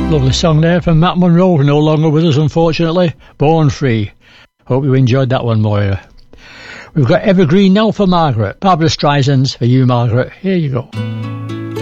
Lovely song there from Matt Monro, no longer with us unfortunately. Born Free. Hope you enjoyed that one, Moira. We've got Evergreen now for Margaret. Barbara Streisand's For You, Margaret. Here you go.